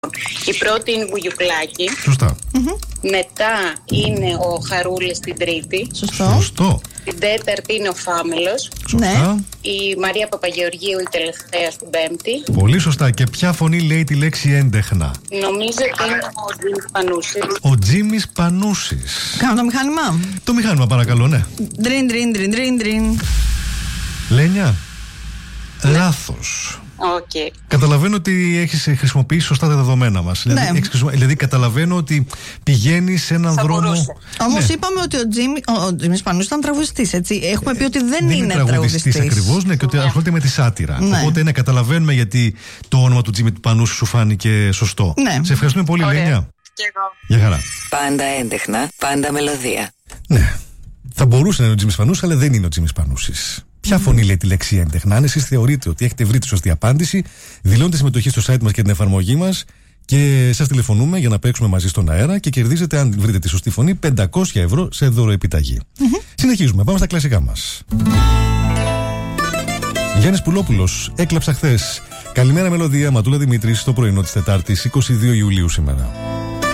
Η πρώτη είναι Βουγιουκλάκη. Σωστά. Μετά είναι ο Χαρούλης την τρίτη. Σωστό. Την τέταρτη είναι ο Φάμελος. Σωστά. Ναι. Η Μαρία Παπαγεωργίου η τελευταία στην πέμπτη. Πολύ σωστά. Και ποια φωνή λέει τη λέξη έντεχνα? Νομίζω ότι είναι ο Τζίμις Πανούσης. Ο Τζίμις Πανούσης. Κάνω το μηχάνημα. Το μηχάνημα, παρακαλώ, ναι. Ντριν, ντριν, ντριν, ντριν, ντριν. Λένια. Λάθος. Okay. Καταλαβαίνω ότι έχεις χρησιμοποιήσει σωστά τα δεδομένα μας. Ναι. Δηλαδή, καταλαβαίνω ότι πηγαίνεις σε έναν δρόμο. Όμως Ναι. είπαμε ότι ο Τζίμις Πανούσης ήταν τραγουδιστής, έτσι. Έχουμε πει ότι δεν είναι τραγουδιστής ακριβώς, ναι, και ότι ασχολείται με τη σάτυρα. Ναι. Οπότε, ναι, καταλαβαίνουμε γιατί το όνομα του Τζίμι Πανούση σου φάνηκε σωστό. Ναι. Σε ευχαριστούμε πολύ, Λένια. Και εγώ. Γεια χαρά. Πάντα έντεχνα, πάντα μελωδία. Ναι. Θα μπορούσε να είναι ο Τζίμις Πανούσης, αλλά δεν είναι ο Τζίμις Πανούσης. Ποια φωνή λέει τη λέξη έντεχνα? Αν εσείς θεωρείτε ότι έχετε βρει τη σωστή απάντηση, δηλώνετε συμμετοχή στο site μας και την εφαρμογή μας και σας τηλεφωνούμε για να παίξουμε μαζί στον αέρα και κερδίζετε, αν βρείτε τη σωστή φωνή, 500 ευρώ σε δωροεπιταγή. Συνεχίζουμε, πάμε στα κλασικά μας. Γιάννης Πουλόπουλος, έκλαψα χθες. Καλημέρα μελωδία, Ματούλα Δημήτρης, στο πρωινό της Τετάρτης, 22 Ιουλίου σήμερα.